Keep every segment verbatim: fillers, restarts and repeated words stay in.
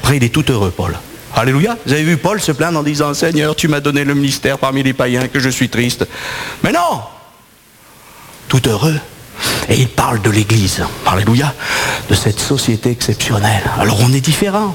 Après, il est tout heureux, Paul. Alléluia. Vous avez vu Paul se plaindre en disant, Seigneur, tu m'as donné le ministère parmi les païens, que je suis triste. Mais non, tout heureux. Et il parle de l'Église, alléluia, de cette société exceptionnelle. Alors on est différents.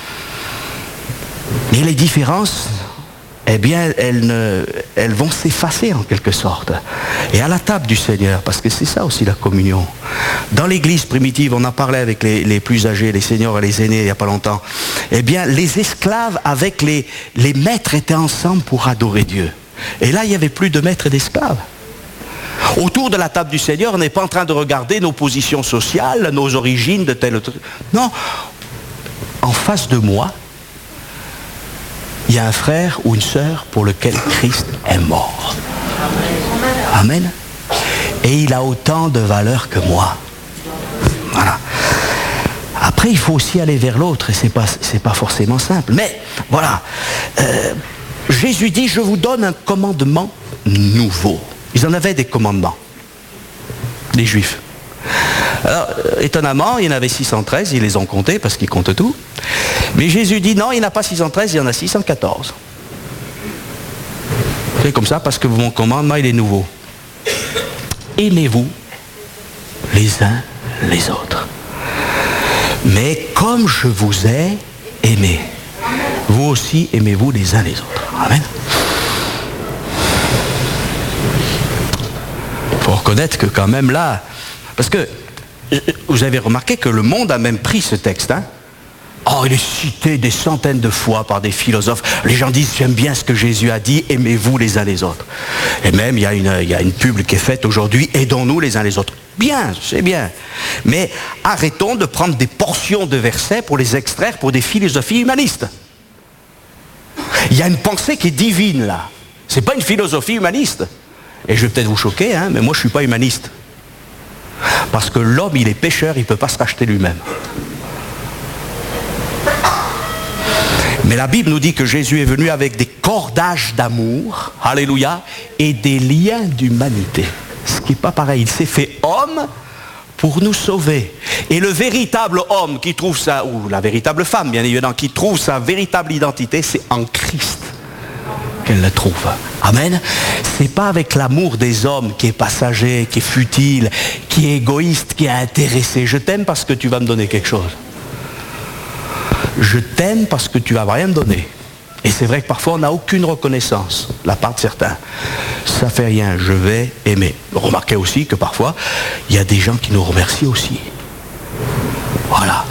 Mais les différences, eh bien, elles, ne, elles vont s'effacer en quelque sorte. Et à la table du Seigneur, parce que c'est ça aussi la communion. Dans l'Église primitive, on en parlait avec les, les plus âgés, les seniors et les aînés il n'y a pas longtemps. Eh bien, les esclaves avec les, les maîtres étaient ensemble pour adorer Dieu. Et là, il n'y avait plus de maîtres et d'esclaves. Autour de la table du Seigneur, on n'est pas en train de regarder nos positions sociales, nos origines de tel autre. Non, en face de moi, il y a un frère ou une sœur pour lequel Christ est mort. Amen. Et il a autant de valeur que moi. Voilà. Après, il faut aussi aller vers l'autre, et ce n'est pas, c'est pas forcément simple. Mais, voilà. Euh, Jésus dit, je vous donne un commandement nouveau. Ils en avaient des commandements, les Juifs. Alors, étonnamment, il y en avait six cent treize, ils les ont comptés parce qu'ils comptent tout. Mais Jésus dit non, il n'y en a pas six cent treize, il y en a six cent quatorze. C'est comme ça parce que mon commandement, il est nouveau. Aimez-vous les uns les autres. Mais comme je vous ai aimé, vous aussi aimez-vous les uns les autres. Amen. Il faut reconnaître que quand même là, parce que vous avez remarqué que le monde a même pris ce texte. Hein? Oh, il est cité des centaines de fois par des philosophes. Les gens disent, j'aime bien ce que Jésus a dit, aimez-vous les uns les autres. Et même, il y a une, il y a une pub qui est faite aujourd'hui, aidons-nous les uns les autres. Bien, c'est bien. Mais arrêtons de prendre des portions de versets pour les extraire pour des philosophies humanistes. Il y a une pensée qui est divine là. Ce n'est pas une philosophie humaniste. Et je vais peut-être vous choquer, hein, mais moi je ne suis pas humaniste. Parce que l'homme, il est pécheur, il ne peut pas se racheter lui-même. Mais la Bible nous dit que Jésus est venu avec des cordages d'amour, alléluia, et des liens d'humanité. Ce qui n'est pas pareil, il s'est fait homme pour nous sauver. Et le véritable homme qui trouve sa, ou la véritable femme, bien évidemment, qui trouve sa véritable identité, c'est en Christ qu'elle le trouve. Amen. C'est pas avec l'amour des hommes qui est passager, qui est futile, qui est égoïste, qui est intéressé. Je t'aime parce que tu vas me donner quelque chose. Je t'aime parce que tu vas rien me donner. Et c'est vrai que parfois on n'a aucune reconnaissance de la part de certains. Ça fait rien, je vais aimer. Remarquez aussi que parfois il y a des gens qui nous remercient aussi. Voilà.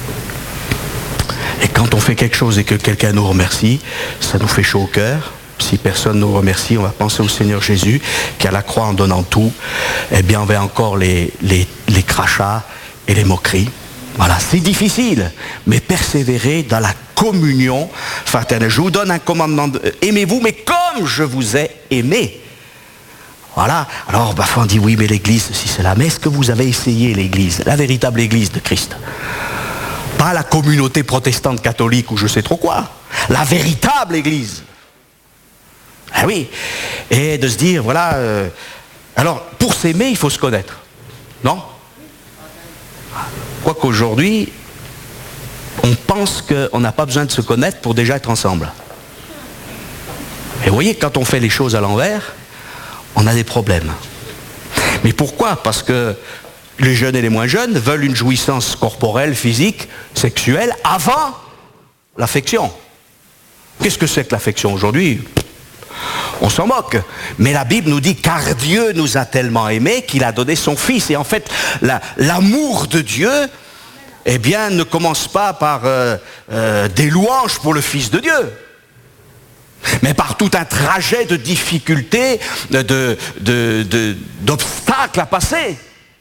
Et quand on fait quelque chose et que quelqu'un nous remercie, ça nous fait chaud au cœur. Si personne nous remercie, on va penser au Seigneur Jésus, qui à la croix en donnant tout, eh bien on va encore les, les, les crachats et les moqueries. Voilà, c'est difficile, mais persévérer dans la communion fraternelle. Je vous donne un commandement, de, aimez-vous, mais comme je vous ai aimé. Voilà, alors parfois on dit oui, mais l'église, ceci, cela. Mais est-ce que vous avez essayé l'église, la véritable église de Christ? Pas la communauté protestante catholique ou je sais trop quoi. La véritable église. Ah oui, et de se dire, voilà, euh, alors pour s'aimer, il faut se connaître, non? Quoique aujourd'hui, on pense qu'on n'a pas besoin de se connaître pour déjà être ensemble. Et vous voyez, quand on fait les choses à l'envers, on a des problèmes. Mais pourquoi? Parce que les jeunes et les moins jeunes veulent une jouissance corporelle, physique, sexuelle, avant l'affection. Qu'est-ce que c'est que l'affection aujourd'hui? On s'en moque. Mais la Bible nous dit, car Dieu nous a tellement aimés qu'il a donné son Fils. Et en fait, la, l'amour de Dieu, eh bien, ne commence pas par euh, euh, des louanges pour le Fils de Dieu, mais par tout un trajet de difficultés, de, de, de, de, d'obstacles à passer.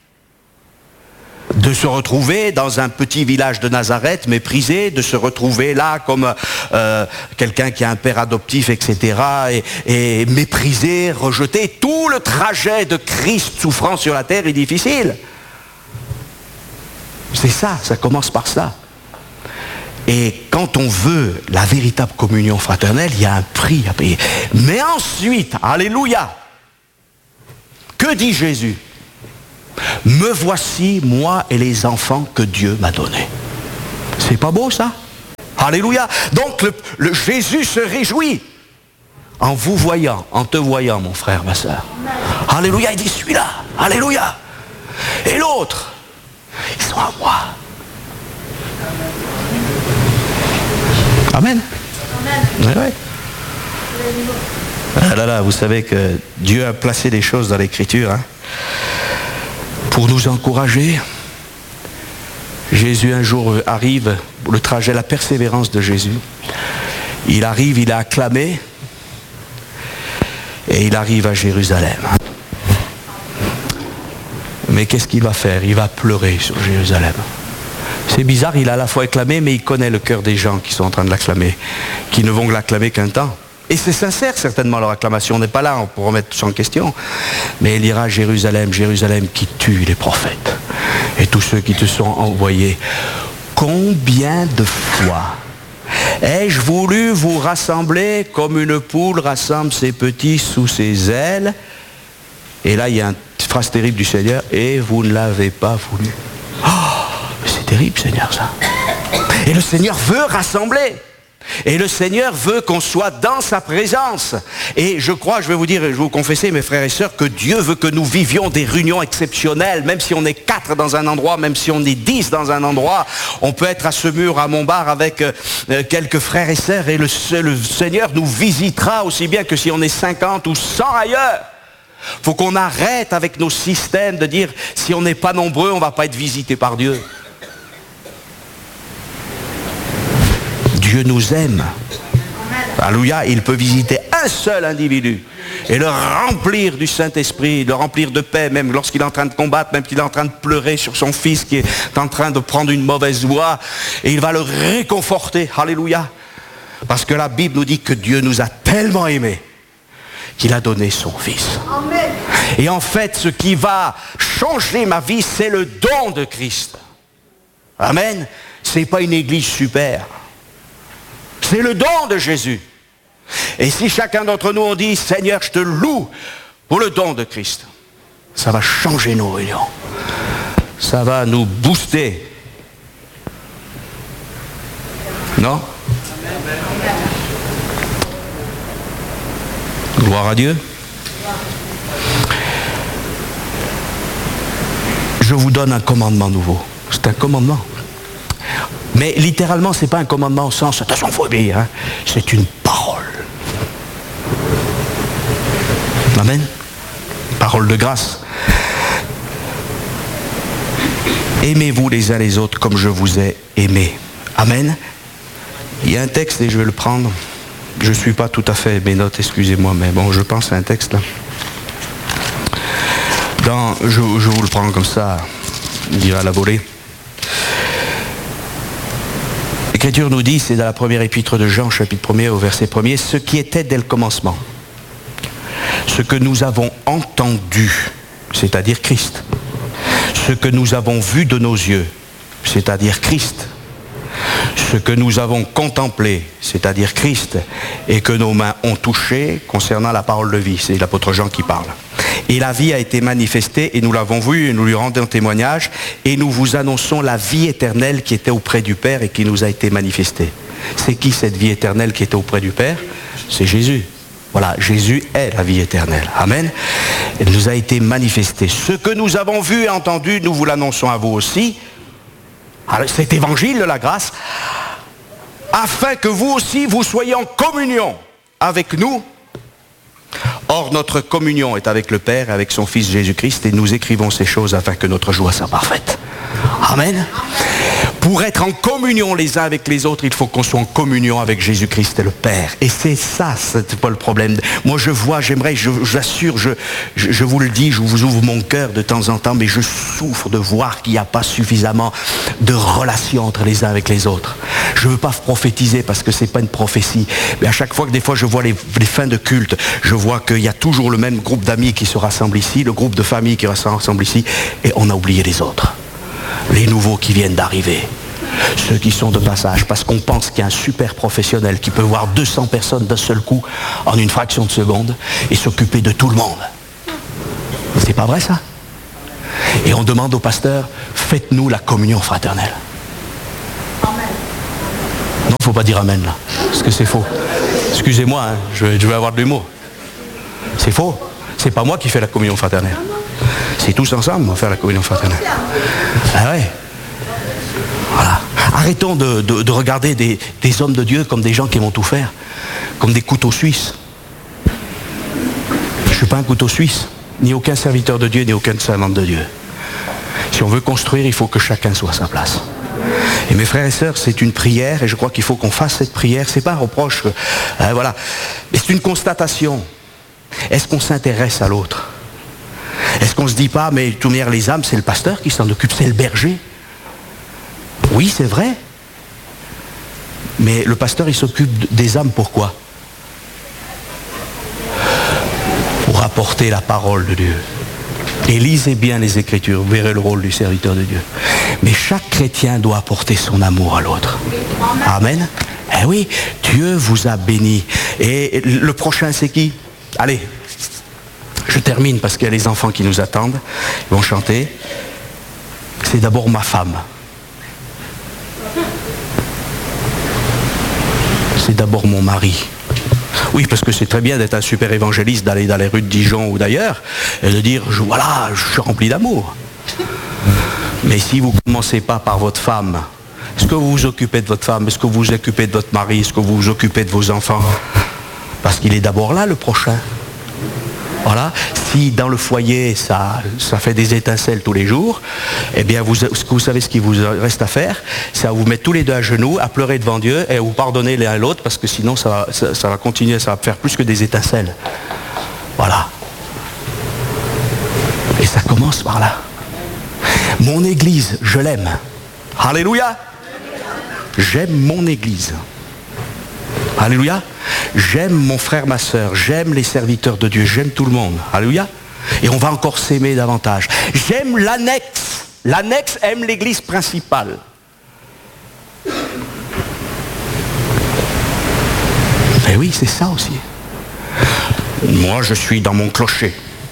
De se retrouver dans un petit village de Nazareth méprisé, de se retrouver là comme euh, quelqu'un qui a un père adoptif, et cetera, et, et méprisé, rejeté. Tout le trajet de Christ souffrant sur la terre est difficile. C'est ça, ça commence par ça. Et quand on veut la véritable communion fraternelle, il y a un prix à payer. Mais ensuite, alléluia, que dit Jésus? Me voici, moi et les enfants que Dieu m'a donnés. C'est pas beau ça? Alléluia. Donc le, le Jésus se réjouit en vous voyant, en te voyant, mon frère, ma soeur. Alléluia, il dit, celui-là, alléluia. Et l'autre, ils sont à moi. Amen. Amen. Ouais, ouais. Ah là là, vous savez que Dieu a placé des choses dans l'Écriture hein, pour nous encourager. Jésus un jour arrive, le trajet, la persévérance de Jésus. Il arrive, il a acclamé et il arrive à Jérusalem. Mais qu'est-ce qu'il va faire? Il va pleurer sur Jérusalem. C'est bizarre, il a à la fois acclamé, mais il connaît le cœur des gens qui sont en train de l'acclamer, qui ne vont l'acclamer qu'un temps. Et c'est sincère certainement leur acclamation, on n'est pas là pour remettre tout ça en question. Mais il ira à Jérusalem, Jérusalem qui tue les prophètes et tous ceux qui te sont envoyés. Combien de fois ai-je voulu vous rassembler comme une poule rassemble ses petits sous ses ailes? Et là il y a une phrase terrible du Seigneur, et vous ne l'avez pas voulu. Oh, c'est terrible Seigneur ça. Et le Seigneur veut rassembler. Et le Seigneur veut qu'on soit dans sa présence. Et je crois, je vais vous dire, je vais vous confesser, mes frères et sœurs, que Dieu veut que nous vivions des réunions exceptionnelles, même si on est quatre dans un endroit, même si on est dix dans un endroit. On peut être à Semur, à Montbard, avec euh, quelques frères et sœurs, et le, le Seigneur nous visitera aussi bien que si on est cinquante ou cent ailleurs. Il faut qu'on arrête avec nos systèmes de dire, si on n'est pas nombreux, on ne va pas être visité par Dieu. Dieu nous aime. Alléluia, il peut visiter un seul individu et le remplir du Saint-Esprit, le remplir de paix, même lorsqu'il est en train de combattre, même qu'il est en train de pleurer sur son fils qui est en train de prendre une mauvaise voie, et il va le réconforter. Alléluia. Parce que la Bible nous dit que Dieu nous a tellement aimés qu'il a donné son fils. Amen. Et en fait, ce qui va changer ma vie, c'est le don de Christ. Amen. Ce n'est pas une église super. C'est le don de Jésus. Et si chacun d'entre nous on dit, Seigneur, je te loue pour le don de Christ, ça va changer nos réunions. Ça va nous booster. Non? Gloire à Dieu. Je vous donne un commandement nouveau. C'est un commandement. Mais littéralement, ce n'est pas un commandement au sens, attention, il faut obéir, hein. C'est une parole. Amen. Parole de grâce. Aimez-vous les uns les autres comme je vous ai aimé. Amen. Il y a un texte et je vais le prendre. Je ne suis pas tout à fait mes notes, excusez-moi, mais bon, je pense à un texte là. Dans, je, je vous le prends comme ça, je dirais à la volée. L'Écriture nous dit, c'est dans la première épître de Jean, chapitre premier, au verset premier, ce qui était dès le commencement, ce que nous avons entendu, c'est-à-dire Christ, ce que nous avons vu de nos yeux, c'est-à-dire Christ, ce que nous avons contemplé, c'est-à-dire Christ, et que nos mains ont touché concernant la parole de vie. C'est l'apôtre Jean qui parle. Et la vie a été manifestée, et nous l'avons vue, et nous lui rendons témoignage, et nous vous annonçons la vie éternelle qui était auprès du Père et qui nous a été manifestée. C'est qui cette vie éternelle qui était auprès du Père? C'est Jésus. Voilà, Jésus est la vie éternelle. Amen. Elle nous a été manifestée. Ce que nous avons vu et entendu, nous vous l'annonçons à vous aussi. Alors, cet évangile de la grâce, afin que vous aussi, vous soyez en communion avec nous. Or, notre communion est avec le Père et avec son Fils Jésus-Christ, et nous écrivons ces choses afin que notre joie soit parfaite. Amen. Pour être en communion les uns avec les autres, il faut qu'on soit en communion avec Jésus-Christ et le Père. Et c'est ça, c'est pas le problème. Moi je vois, j'aimerais, je, j'assure, je, je, je vous le dis, je vous ouvre mon cœur de temps en temps, mais je souffre de voir qu'il n'y a pas suffisamment de relations entre les uns avec les autres. Je ne veux pas prophétiser parce que c'est pas une prophétie, mais à chaque fois que des fois je vois les, les fins de culte, je vois qu'il y a toujours le même groupe d'amis qui se rassemble ici, le groupe de famille qui se rassemble ici, et on a oublié les autres. Les nouveaux qui viennent d'arriver, ceux qui sont de passage, parce qu'on pense qu'il y a un super professionnel qui peut voir deux cents personnes d'un seul coup en une fraction de seconde et s'occuper de tout le monde. C'est pas vrai ça? Et on demande au pasteur, faites-nous la communion fraternelle. Non, faut pas dire amen là, parce que c'est faux. Excusez-moi, hein, je, vais, je vais avoir de l'humour. C'est faux. C'est pas moi qui fais la communion fraternelle. C'est tous ensemble, on va faire la communion fraternelle. Ah ouais. Voilà. Arrêtons de, de, de regarder des, des hommes de Dieu comme des gens qui vont tout faire, comme des couteaux suisses. Je ne suis pas un couteau suisse, ni aucun serviteur de Dieu, ni aucune servante de Dieu. Si on veut construire, il faut que chacun soit à sa place. Et mes frères et sœurs, c'est une prière, et je crois qu'il faut qu'on fasse cette prière. C'est pas un reproche, euh, voilà. Mais c'est une constatation. Est-ce qu'on s'intéresse à l'autre? Est-ce qu'on ne se dit pas, mais tout manière, les âmes, c'est le pasteur qui s'en occupe, c'est le berger? Oui, c'est vrai. Mais le pasteur, il s'occupe des âmes, pourquoi? Pour apporter la parole de Dieu. Et lisez bien les Écritures, vous verrez le rôle du serviteur de Dieu. Mais chaque chrétien doit apporter son amour à l'autre. Amen. Eh oui, Dieu vous a béni. Et le prochain, c'est qui? Allez, je termine parce qu'il y a les enfants qui nous attendent. Ils vont chanter. C'est d'abord ma femme. C'est d'abord mon mari. Oui, parce que c'est très bien d'être un super évangéliste, d'aller dans les rues de Dijon ou d'ailleurs, et de dire, je, voilà, je suis rempli d'amour. Mais si vous ne commencez pas par votre femme, est-ce que vous vous occupez de votre femme? Est-ce que vous vous occupez de votre mari? Est-ce que vous vous occupez de vos enfants? Parce qu'il est d'abord là, le prochain. Voilà. Si dans le foyer, ça, ça fait des étincelles tous les jours, eh bien, vous, vous savez ce qu'il vous reste à faire, c'est à vous mettre tous les deux à genoux, à pleurer devant Dieu et à vous pardonner l'un à l'autre, parce que sinon, ça va, ça, ça va continuer, ça va faire plus que des étincelles. Voilà. Et ça commence par là. Mon église, je l'aime. Alléluia. J'aime mon église. Alléluia. J'aime mon frère, ma soeur, j'aime les serviteurs de Dieu, j'aime tout le monde. Alléluia. Et on va encore s'aimer davantage. J'aime l'annexe. L'annexe aime l'église principale. Et oui, c'est ça aussi. Moi, je suis dans mon clocher.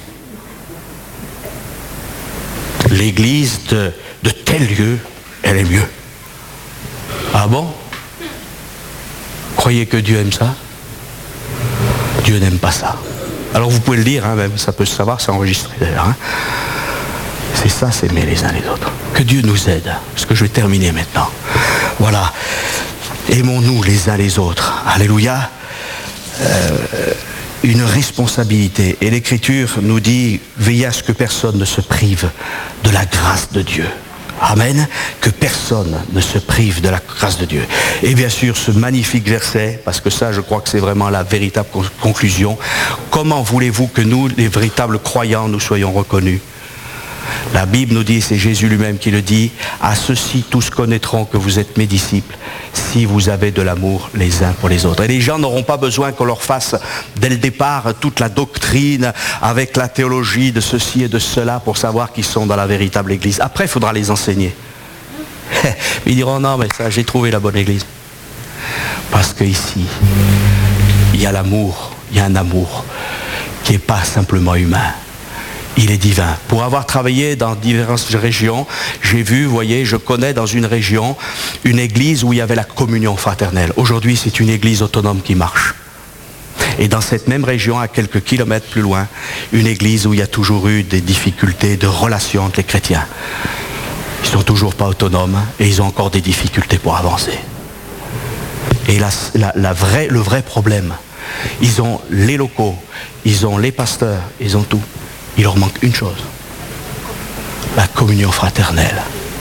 L'église de, de tel lieu, elle est mieux. Ah bon? Croyez que Dieu aime ça? Dieu n'aime pas ça. Alors vous pouvez le dire, hein, même, ça peut se savoir, c'est enregistré d'ailleurs. Hein. C'est ça, s'aimer les uns les autres. Que Dieu nous aide, parce que je vais terminer maintenant. Voilà. Aimons-nous les uns les autres. Alléluia. Euh, une responsabilité. Et l'Écriture nous dit, veillez à ce que personne ne se prive de la grâce de Dieu. Amen. Que personne ne se prive de la grâce de Dieu. Et bien sûr, ce magnifique verset, parce que ça, je crois que c'est vraiment la véritable conclusion. Comment voulez-vous que nous, les véritables croyants, nous soyons reconnus? La Bible nous dit, c'est Jésus lui-même qui le dit, à ceux-ci tous connaîtront que vous êtes mes disciples, si vous avez de l'amour les uns pour les autres. Et les gens n'auront pas besoin qu'on leur fasse dès le départ toute la doctrine avec la théologie de ceci et de cela pour savoir qu'ils sont dans la véritable église. Après, il faudra les enseigner. Ils diront, non, mais ça, j'ai trouvé la bonne église. Parce qu'ici, il y a l'amour, il y a un amour qui n'est pas simplement humain. Il est divin. Pour avoir travaillé dans diverses régions, j'ai vu, vous voyez, je connais dans une région une église où il y avait la communion fraternelle. Aujourd'hui, c'est une église autonome qui marche. Et dans cette même région, à quelques kilomètres plus loin, une église où il y a toujours eu des difficultés de relations entre les chrétiens. Ils ne sont toujours pas autonomes et ils ont encore des difficultés pour avancer. Et la, la, la vraie, le vrai problème, ils ont les locaux, ils ont les pasteurs, ils ont tout. Il leur manque une chose, la communion fraternelle.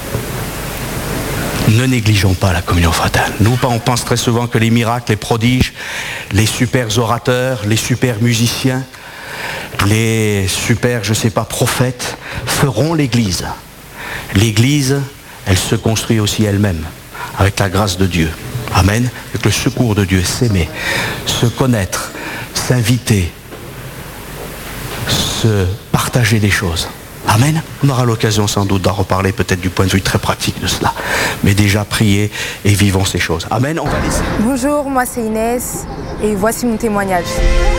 Ne négligeons pas la communion fraternelle. Nous, on pense très souvent que les miracles, les prodiges, les super orateurs, les super musiciens, les super, je ne sais pas, prophètes, feront l'Église. L'Église, elle se construit aussi elle-même, avec la grâce de Dieu. Amen. Avec le secours de Dieu, s'aimer, se connaître, s'inviter, se partager des choses. Amen. On aura l'occasion sans doute d'en reparler peut-être du point de vue très pratique de cela. Mais déjà priez et vivons ces choses. Amen. On va laisser. Bonjour, moi c'est Inès et voici mon témoignage.